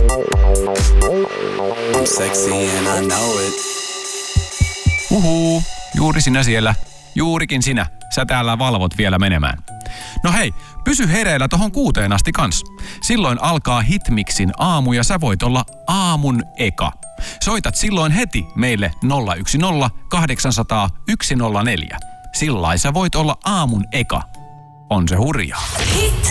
I'm sexy and I know it. Juuri sinä siellä. Juurikin sinä. Sä täällä valvot vielä menemään. No hei, pysy hereillä tohon 6 asti kans. Silloin alkaa Hitmixin aamu ja sä voit olla aamun eka. Soitat silloin heti meille 010 800 104. Sillai sä voit olla aamun eka. On se hurjaa. Hit